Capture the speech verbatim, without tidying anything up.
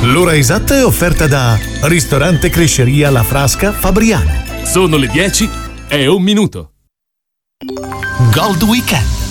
L'ora esatta è offerta da Ristorante Cresceria La Frasca Fabriano. Sono le dieci e un minuto. Gold Weekend.